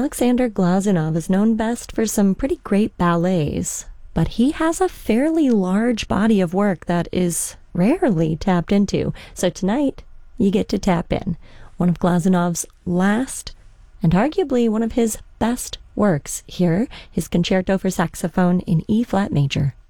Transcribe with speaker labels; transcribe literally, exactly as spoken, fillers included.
Speaker 1: Alexander Glazunov is known best for some pretty great ballets, but he has a fairly large body of work that is rarely tapped into. So tonight, you get to tap in. One of Glazunov's last, and arguably one of his best works here, his Concerto for Saxophone in E-flat major.